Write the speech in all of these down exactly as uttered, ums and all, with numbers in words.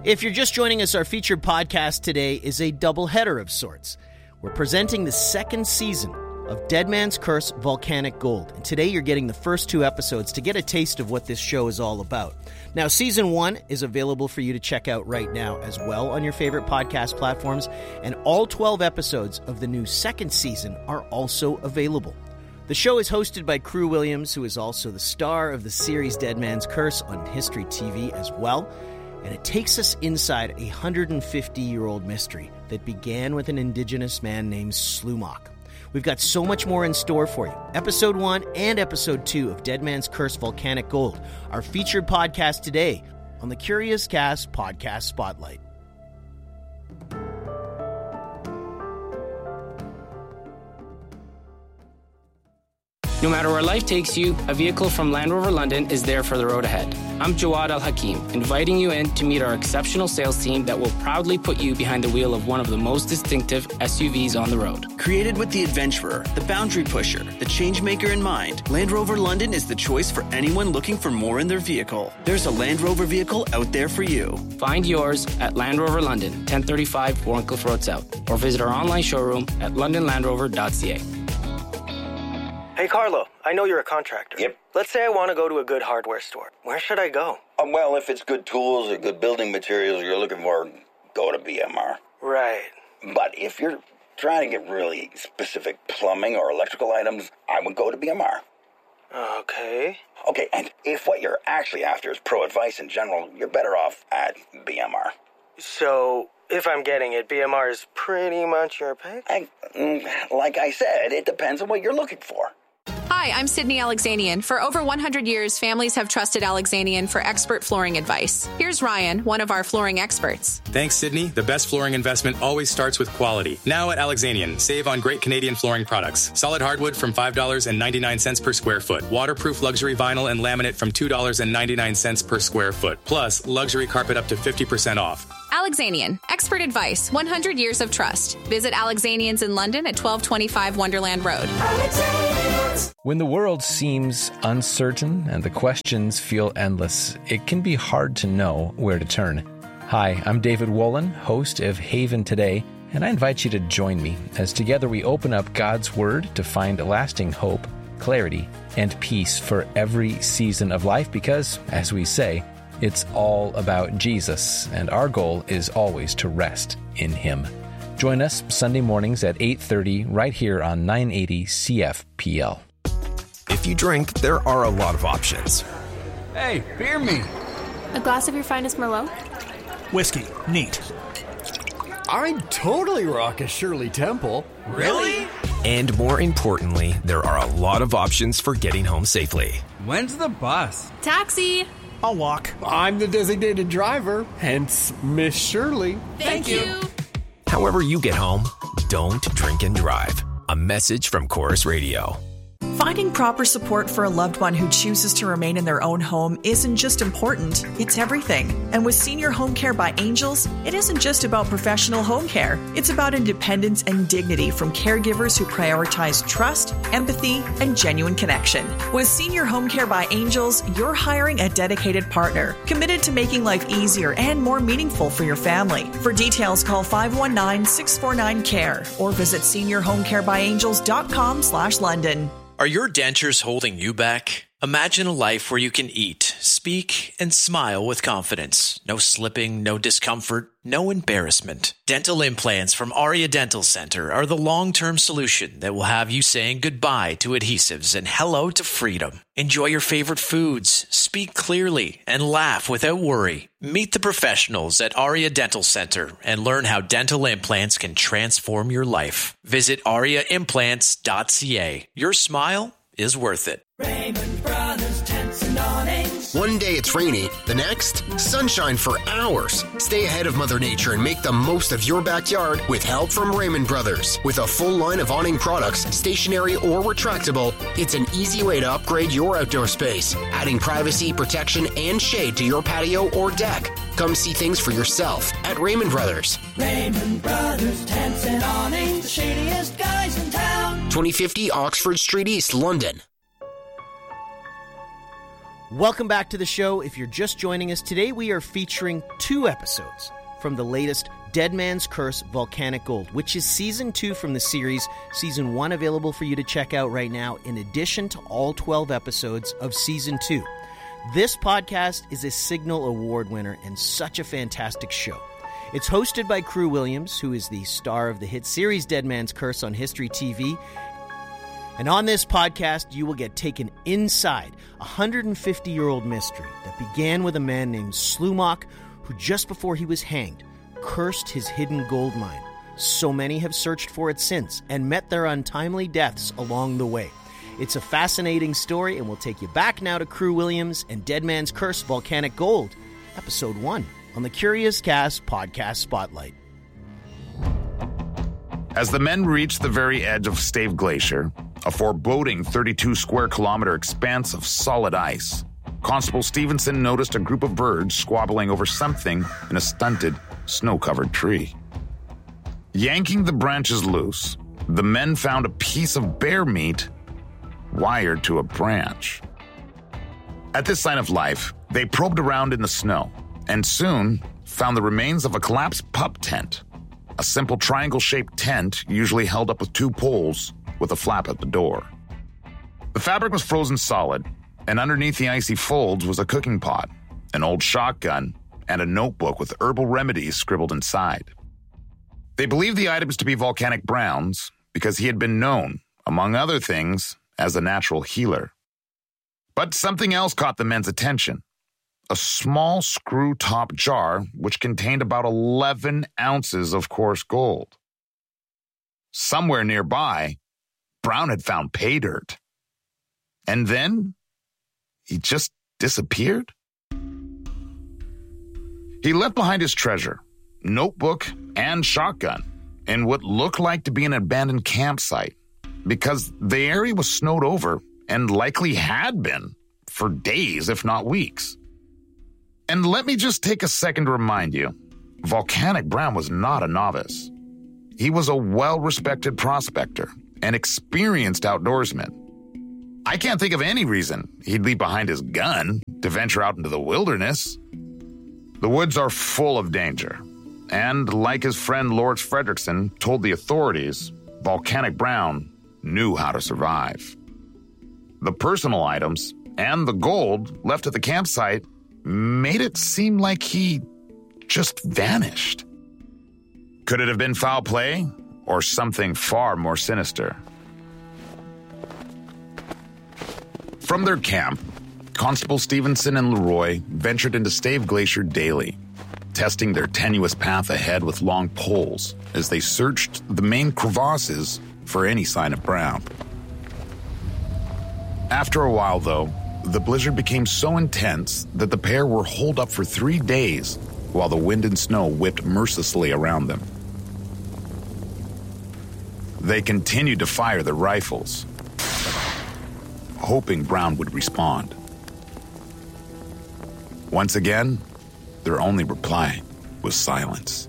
If you're just joining us, our featured podcast today is a doubleheader of sorts. We're presenting the second season of Dead Man's Curse Volcanic Gold. And today you're getting the first two episodes to get a taste of what this show is all about. Now, season one is available for you to check out right now as well on your favorite podcast platforms. And all twelve episodes of the new second season are also available. The show is hosted by Crew Williams, who is also the star of the series Dead Man's Curse on History T V as well. And it takes us inside a one hundred fifty-year-old mystery that began with an indigenous man named Slumok. We've got so much more in store for you. Episode one and episode two of Dead Man's Curse Volcanic Gold, our featured podcast today on the Curious Cast Podcast Spotlight. No matter where life takes you, a vehicle from Land Rover London is there for the road ahead. I'm Jawad Al-Hakim, inviting you in to meet our exceptional sales team that will proudly put you behind the wheel of one of the most distinctive S U Vs on the road. Created with the adventurer, the boundary pusher, the changemaker in mind, Land Rover London is the choice for anyone looking for more in their vehicle. There's a Land Rover vehicle out there for you. Find yours at Land Rover London, ten thirty-five Warncliffe Road South, or visit our online showroom at london land rover dot c a. Hey, Carlo, I know you're a contractor. Yep. Let's say I want to go to a good hardware store. Where should I go? Um, well, if it's good tools or good building materials you're looking for, go to B M R. Right. But if you're trying to get really specific plumbing or electrical items, I would go to B M R. Okay. Okay, and if what you're actually after is pro advice in general, you're better off at B M R. So, if I'm getting it, B M R is pretty much your pick? I, like I said, it depends on what you're looking for. Hi, I'm Sydney Alexanian. For over one hundred years, families have trusted Alexanian for expert flooring advice. Here's Ryan, one of our flooring experts. Thanks, Sydney. The best flooring investment always starts with quality. Now at Alexanian, save on great Canadian flooring products. Solid hardwood from five dollars and ninety-nine cents per square foot. Waterproof luxury vinyl and laminate from two dollars and ninety-nine cents per square foot. Plus, luxury carpet up to fifty percent off. Alexanian, expert advice, one hundred years of trust. Visit Alexanians in London at twelve twenty-five Wonderland Road. When the world seems uncertain and the questions feel endless, it can be hard to know where to turn. Hi, I'm David Wolin, host of Haven Today, and I invite you to join me as together we open up God's Word to find lasting hope, clarity, and peace for every season of life because, as we say, it's all about Jesus, and our goal is always to rest in Him. Join us Sunday mornings at eight thirty right here on nine eighty C F P L. If you drink, there are a lot of options. Hey, beer me. A glass of your finest Merlot? Whiskey. Neat. I'd totally rock a Shirley Temple. Really? And more importantly, there are a lot of options for getting home safely. When's the bus? Taxi. I'll walk. I'm the designated driver, hence Miss Shirley. Thank, Thank you. you. However you get home, don't drink and drive. A message from Chorus Radio. Finding proper support for a loved one who chooses to remain in their own home isn't just important, it's everything. And with Senior Home Care by Angels, it isn't just about professional home care. It's about independence and dignity from caregivers who prioritize trust, empathy, and genuine connection. With Senior Home Care by Angels, you're hiring a dedicated partner, committed to making life easier and more meaningful for your family. For details, call five one nine, six four nine, C A R E or visit senior home care by angels dot com slash London. Are your dentures holding you back? Imagine a life where you can eat, speak, and smile with confidence. No slipping, no discomfort, no embarrassment. Dental implants from Aria Dental Center are the long-term solution that will have you saying goodbye to adhesives and hello to freedom. Enjoy your favorite foods, speak clearly, and laugh without worry. Meet the professionals at Aria Dental Center and learn how dental implants can transform your life. Visit aria implants dot c a. Your smile is worth it. Raymond Brothers Tents and Awnings. One day it's rainy, the next, sunshine for hours. Stay ahead of Mother Nature and make the most of your backyard with help from Raymond Brothers. With a full line of awning products, stationary or retractable, it's an easy way to upgrade your outdoor space, adding privacy, protection, and shade to your patio or deck. Come see things for yourself at Raymond Brothers. Raymond Brothers Tents and Awnings, the shadiest guys in town. twenty fifty Oxford Street East, London. Welcome back to the show. If you're just joining us, today we are featuring two episodes from the latest Dead Man's Curse Volcanic Gold, which is season two from the series, season one available for you to check out right now, in addition to all twelve episodes of season two. This podcast is a Signal Award winner and such a fantastic show. It's hosted by Crew Williams, who is the star of the hit series Dead Man's Curse on History T V. And on this podcast, you will get taken inside a one hundred fifty-year-old mystery that began with a man named Slumach, who just before he was hanged, cursed his hidden gold mine. So many have searched for it since and met their untimely deaths along the way. It's a fascinating story, and we'll take you back now to Crew Williams and Dead Man's Curse Volcanic Gold, Episode one, on the Curious Cast Podcast Spotlight. As the men reached the very edge of Stave Glacier, a foreboding thirty-two square kilometer expanse of solid ice, Constable Stevenson noticed a group of birds squabbling over something in a stunted, snow-covered tree. Yanking the branches loose, the men found a piece of bear meat wired to a branch. At this sign of life, they probed around in the snow and soon found the remains of a collapsed pup tent, a simple triangle-shaped tent usually held up with two poles with a flap at the door. The fabric was frozen solid, and underneath the icy folds was a cooking pot, an old shotgun, and a notebook with herbal remedies scribbled inside. They believed the items to be Volcanic Brown's because he had been known, among other things, as a natural healer. But something else caught the men's attention. A small screw-top jar which contained about eleven ounces of coarse gold. Somewhere nearby, Brown had found pay dirt. And then he just disappeared. He left behind his treasure, notebook, and shotgun in what looked like to be an abandoned campsite because the area was snowed over and likely had been for days, if not weeks. And let me just take a second to remind you, Volcanic Brown was not a novice. He was a well-respected prospector, an experienced outdoorsman. I can't think of any reason he'd leave behind his gun to venture out into the wilderness. The woods are full of danger, and like his friend Lord Fredrickson told the authorities, Volcanic Brown knew how to survive. The personal items and the gold left at the campsite made it seem like he just vanished. Could it have been foul play or something far more sinister? From their camp, Constable Stevenson and Leroy ventured into Stave Glacier daily, testing their tenuous path ahead with long poles as they searched the main crevasses for any sign of Brown. After a while, though, the blizzard became so intense that the pair were holed up for three days while the wind and snow whipped mercilessly around them. They continued to fire their rifles, hoping Brown would respond. Once again, their only reply was silence.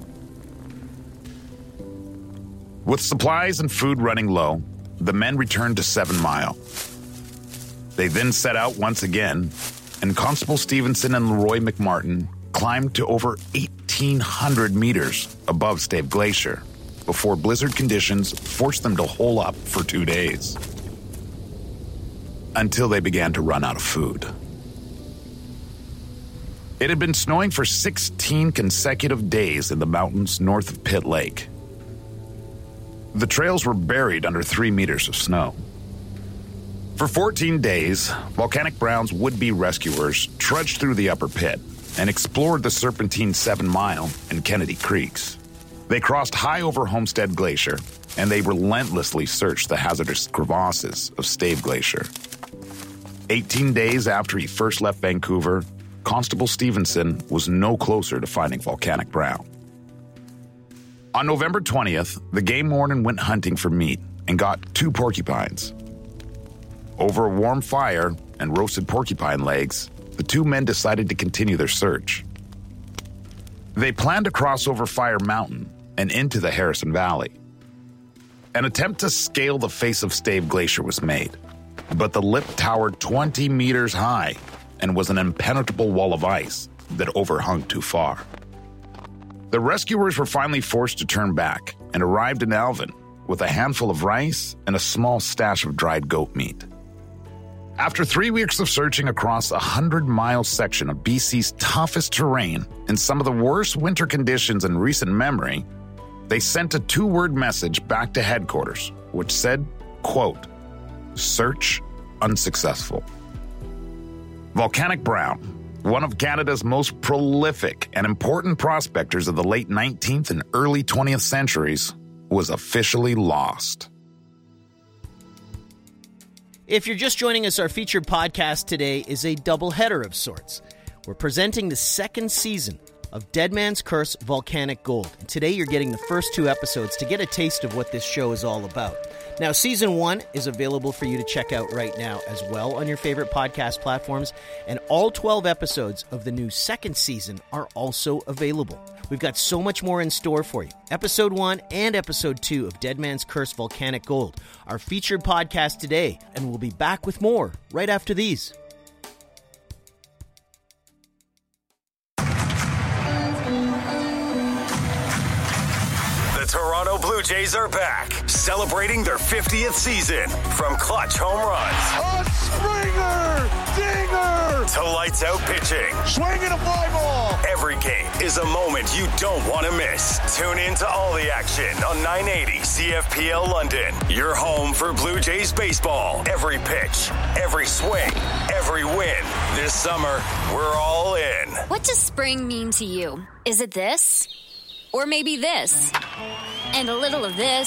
With supplies and food running low, the men returned to Seven Mile. They then set out once again, and Constable Stevenson and Leroy McMartin climbed to over eighteen hundred meters above Stave Glacier before blizzard conditions forced them to hole up for two days. Until they began to run out of food. It had been snowing for sixteen consecutive days in the mountains north of Pitt Lake. The trails were buried under three meters of snow. For fourteen days, Volcanic Brown's would-be rescuers trudged through the upper pit and explored the serpentine Seven Mile and Kennedy Creeks. They crossed high over Homestead Glacier, and they relentlessly searched the hazardous crevasses of Stave Glacier. Eighteen days after he first left Vancouver, Constable Stevenson was no closer to finding Volcanic Brown. On November twentieth, the game warden went hunting for meat and got two porcupines. Over a warm fire and roasted porcupine legs, the two men decided to continue their search. They planned to cross over Fire Mountain and into the Harrison Valley. An attempt to scale the face of Stave Glacier was made, but the lip towered twenty meters high and was an impenetrable wall of ice that overhung too far. The rescuers were finally forced to turn back and arrived in Alvin with a handful of rice and a small stash of dried goat meat. After three weeks of searching across a hundred-mile section of B C's toughest terrain in some of the worst winter conditions in recent memory, they sent a two-word message back to headquarters, which said, quote, "Search unsuccessful." Volcanic Brown, one of Canada's most prolific and important prospectors of the late nineteenth and early twentieth centuries, was officially lost. If you're just joining us, our featured podcast today is a doubleheader of sorts. We're presenting the second season of Dead Man's Curse Volcanic Gold. And today you're getting the first two episodes to get a taste of what this show is all about. Now, season one is available for you to check out right now as well on your favorite podcast platforms. And all twelve episodes of the new second season are also available. We've got so much more in store for you. Episode one and episode two of Dead Man's Curse Volcanic Gold, our featured podcast today. And we'll be back with more right after these. Toronto Blue Jays are back, celebrating their fiftieth season. From clutch home runs, a Springer, dinger, to lights out pitching, swinging a fly ball. Every game is a moment you don't want to miss. Tune in to all the action on nine eighty C F P L London. Your home for Blue Jays baseball. Every pitch, every swing, every win. This summer, we're all in. What does spring mean to you? Is it this? Or maybe this, and a little of this.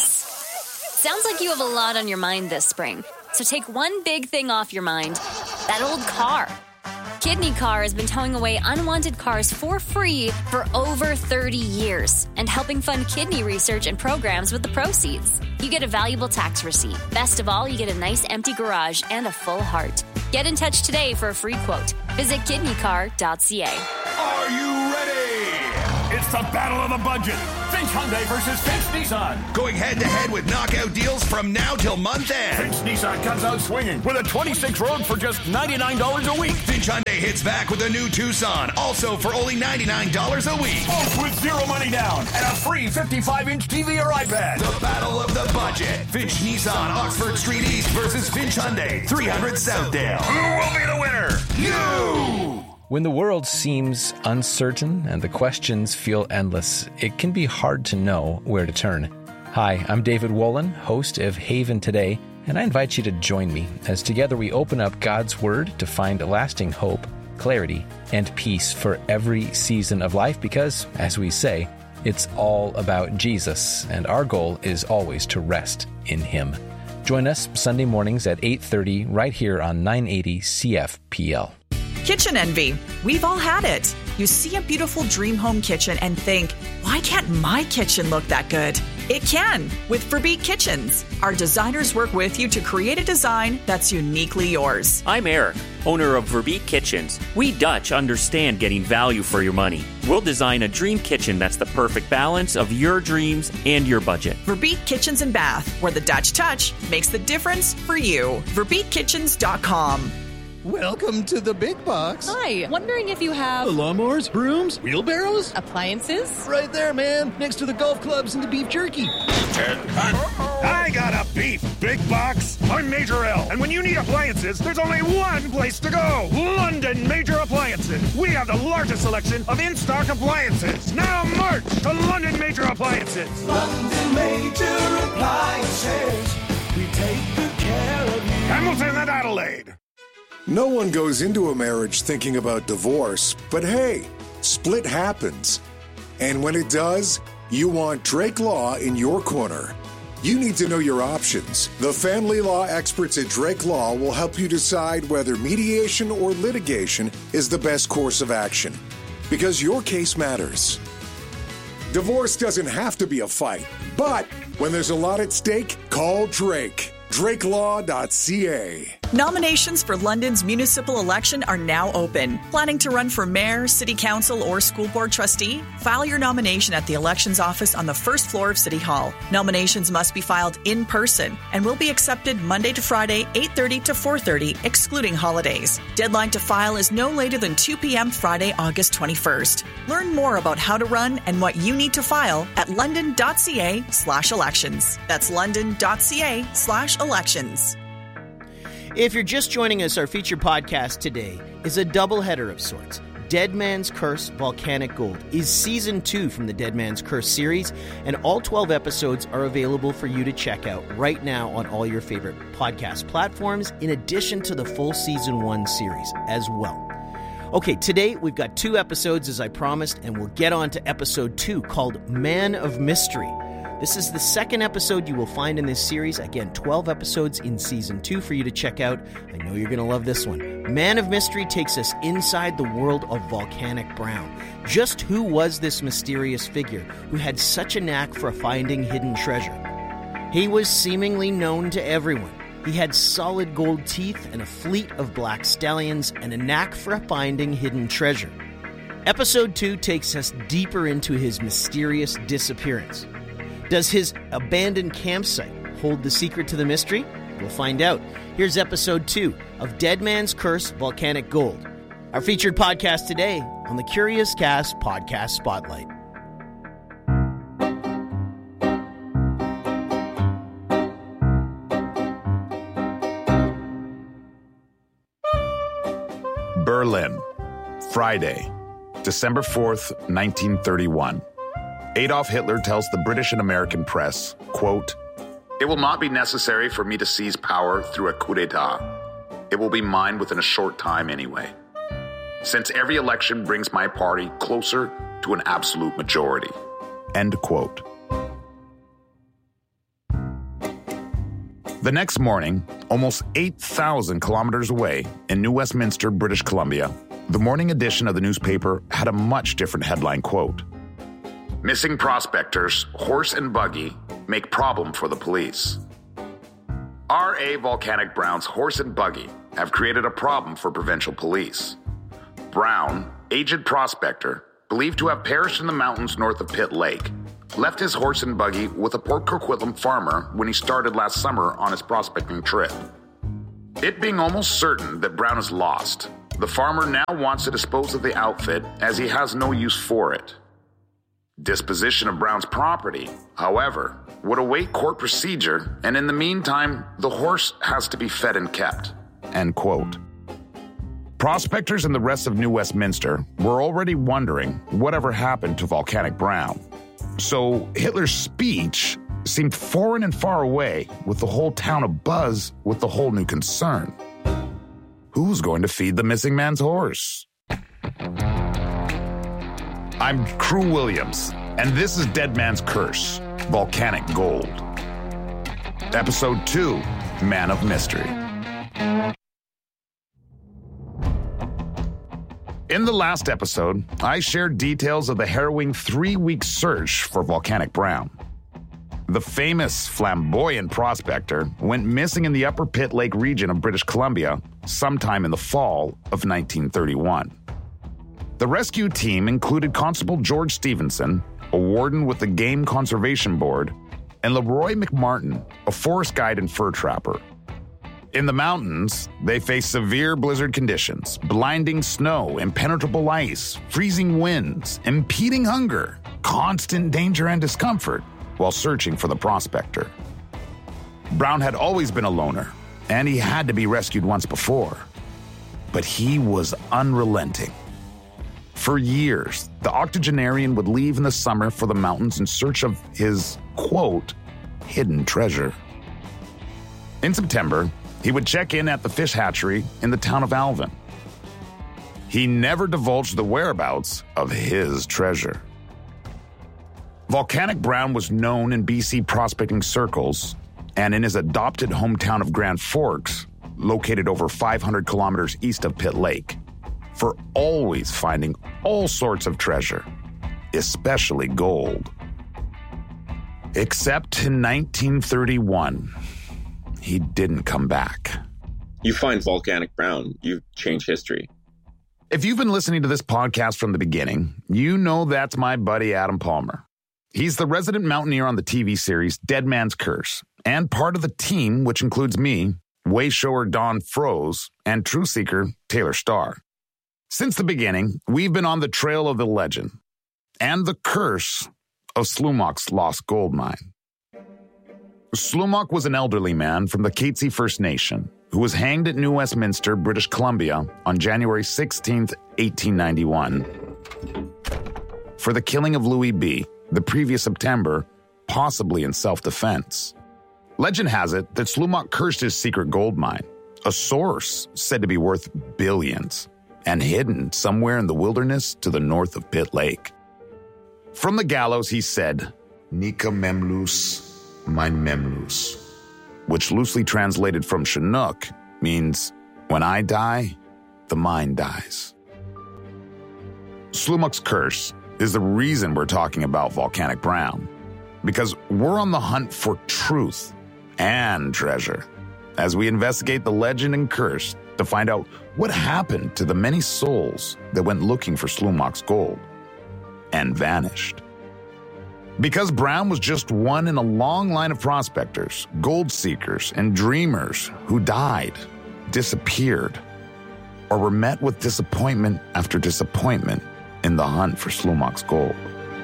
Sounds like you have a lot on your mind this spring. So take one big thing off your mind, that old car. Kidney Car has been towing away unwanted cars for free for over thirty years and helping fund kidney research and programs with the proceeds. You get a valuable tax receipt. Best of all, you get a nice empty garage and a full heart. Get in touch today for a free quote. Visit kidney car dot c a. Are you ready? It's the battle of the budget. Finch Hyundai versus Finch Nissan. Going head-to-head with knockout deals from now till month end. Finch Nissan comes out swinging with a twenty-six Rogue for just ninety-nine dollars a week. Finch Hyundai hits back with a new Tucson, also for only ninety-nine dollars a week. Both with zero money down and a free fifty-five inch T V or iPad. The battle of the budget. Finch Nissan, Oxford Street East versus Finch Hyundai, three hundred Southdale. Who will be the winner? You! When the world seems uncertain and the questions feel endless, it can be hard to know where to turn. Hi, I'm David Wolin, host of Haven Today, and I invite you to join me as together we open up God's Word to find lasting hope, clarity, and peace for every season of life because, as we say, it's all about Jesus, and our goal is always to rest in Him. Join us Sunday mornings at eight thirty right here on nine eighty C F P L. Kitchen envy. We've all had it. You see a beautiful dream home kitchen and think, why can't my kitchen look that good? It can with Verbeek Kitchens. Our designers work with you to create a design that's uniquely yours. I'm Eric, owner of Verbeek Kitchens. We Dutch understand getting value for your money. We'll design a dream kitchen that's the perfect balance of your dreams and your budget. Verbeek Kitchens and Bath, where the Dutch touch makes the difference for you. Verbeek Kitchens dot com. Welcome to the big box. Hi, wondering if you have... lawnmowers, brooms, wheelbarrows? Appliances? Right there, man, next to the golf clubs and the beef jerky. I got a beef big box. I'm Major L, and when you need appliances, there's only one place to go. London Major Appliances. We have the largest selection of in-stock appliances. Now march to London Major Appliances. London Major Appliances. We take good care of you. Hamilton and Adelaide. No one goes into a marriage thinking about divorce, but hey, split happens. And when it does, you want Drake Law in your corner. You need to know your options. The family law experts at Drake Law will help you decide whether mediation or litigation is the best course of action, because your case matters. Divorce doesn't have to be a fight, but when there's a lot at stake, call Drake. Drake Law dot c a. Nominations for London's municipal election are now open. Planning to run for mayor, city council, or school board trustee? File your nomination at the elections office on the first floor of City Hall. Nominations must be filed in person and will be accepted Monday to Friday, eight thirty to four thirty, excluding holidays. Deadline to file is no later than two p.m. Friday, August twenty-first. Learn more about how to run and what you need to file at london.ca slash elections. That's london.ca slash elections. If you're just joining us, our featured podcast today is a doubleheader of sorts. Dead Man's Curse Volcanic Gold is season two from the Dead Man's Curse series, and all twelve episodes are available for you to check out right now on all your favorite podcast platforms, in addition to the full season one series as well. Okay, today we've got two episodes as I promised, and we'll get on to episode two called Man of Mystery. This is the second episode you will find in this series. Again, twelve episodes in season two for you to check out. I know you're going to love this one. Man of Mystery takes us inside the world of Volcanic Brown. Just who was this mysterious figure who had such a knack for finding hidden treasure? He was seemingly known to everyone. He had solid gold teeth and a fleet of black stallions and a knack for finding hidden treasure. Episode two takes us deeper into his mysterious disappearance. Does his abandoned campsite hold the secret to the mystery? We'll find out. Here's episode two of Dead Man's Curse Volcanic Gold, our featured podcast today on the Curious Cast Podcast Spotlight. Berlin, Friday, December fourth, nineteen thirty-one. Adolf Hitler tells the British and American press, quote, "It will not be necessary for me to seize power through a coup d'etat. It will be mine within a short time anyway, since every election brings my party closer to an absolute majority." End quote. The next morning, almost eight thousand kilometers away in New Westminster, British Columbia, the morning edition of the newspaper had a much different headline quote. "Missing prospectors, horse and buggy, make problem for the police." R A Volcanic Brown's horse and buggy have created a problem for provincial police. Brown, aged prospector, believed to have perished in the mountains north of Pitt Lake, left his horse and buggy with a Port Coquitlam farmer when he started last summer on his prospecting trip. It being almost certain that Brown is lost, the farmer now wants to dispose of the outfit as he has no use for it. Disposition of Brown's property, however, would await court procedure, and in the meantime, the horse has to be fed and kept. End quote. Prospectors and the rest of New Westminster were already wondering whatever happened to Volcanic Brown. So Hitler's speech seemed foreign and far away, with the whole town abuzz with the whole new concern. Who's going to feed the missing man's horse? I'm Crew Williams, and this is Dead Man's Curse, Volcanic Gold. Episode two, Man of Mystery. In the last episode, I shared details of the harrowing three-week search for Volcanic Brown. The famous flamboyant prospector went missing in the Upper Pitt Lake region of British Columbia sometime in the fall of nineteen thirty-one. The rescue team included Constable George Stevenson, a warden with the Game Conservation Board, and Leroy McMartin, a forest guide and fur trapper. In the mountains, they faced severe blizzard conditions, blinding snow, impenetrable ice, freezing winds, impeding hunger, constant danger and discomfort while searching for the prospector. Brown had always been a loner, and he had to be rescued once before. But he was unrelenting. For years, the octogenarian would leave in the summer for the mountains in search of his, quote, hidden treasure. In September, he would check in at the fish hatchery in the town of Alvin. He never divulged the whereabouts of his treasure. Volcanic Brown was known in B C prospecting circles and in his adopted hometown of Grand Forks, located over five hundred kilometers east of Pitt Lake, for always finding all sorts of treasure, especially gold. Except in nineteen thirty-one, he didn't come back. You find Volcanic Brown, you change history. If you've been listening to this podcast from the beginning, you know that's my buddy Adam Palmer. He's the resident mountaineer on the T V series Dead Man's Curse, and part of the team, which includes me, wayshower Don Froese, and truth seeker Taylor Starr. Since the beginning, we've been on the trail of the legend and the curse of Slumok's lost gold mine. Slumok was an elderly man from the Katzie First Nation who was hanged at New Westminster, British Columbia on January sixteenth, eighteen ninety-one for the killing of Louis B. the previous September, possibly in self-defense. Legend has it that Slumok cursed his secret gold mine, a source said to be worth billions, and hidden somewhere in the wilderness to the north of Pitt Lake. From the gallows, he said, Nika Memlus, mein Memlus, which loosely translated from Chinook means, when I die, the mine dies. Slumok's curse is the reason we're talking about Volcanic Brown, because we're on the hunt for truth and treasure as we investigate the legend and curse to find out what happened to the many souls that went looking for Slumok's gold and vanished. Because Brown was just one in a long line of prospectors, gold seekers, and dreamers who died, disappeared, or were met with disappointment after disappointment in the hunt for Slumok's gold.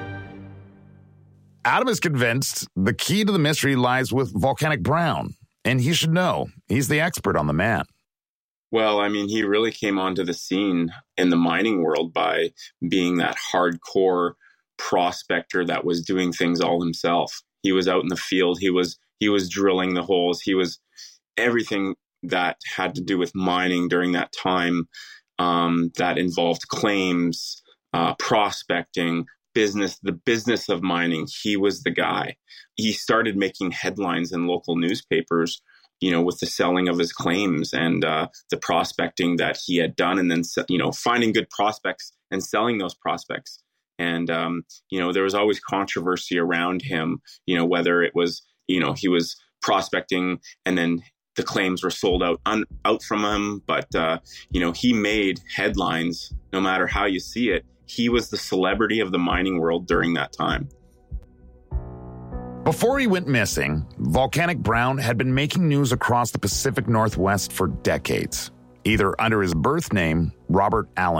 Adam is convinced the key to the mystery lies with Volcanic Brown, and he should know. He's the expert on the man. Well, I mean, he really came onto the scene in the mining world by being that hardcore prospector that was doing things all himself. He was out in the field. He was he was drilling the holes. He was everything that had to do with mining during that time um, that involved claims, uh, prospecting, business, the business of mining. He was the guy. He started making headlines in local newspapers, you know, with the selling of his claims and uh, the prospecting that he had done, and then, you know, finding good prospects and selling those prospects. And, um, you know, there was always controversy around him, you know, whether it was, you know, he was prospecting and then the claims were sold out un- out from him. But, uh, you know, he made headlines no matter how you see it. He was the celebrity of the mining world during that time. Before he went missing, Volcanic Brown had been making news across the Pacific Northwest for decades, either under his birth name, Robert Allen